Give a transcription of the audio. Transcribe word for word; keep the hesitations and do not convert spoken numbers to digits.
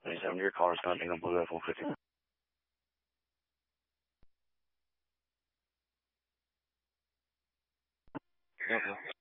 twenty-seven, your call is connecting on Blue F one fifty. Okay.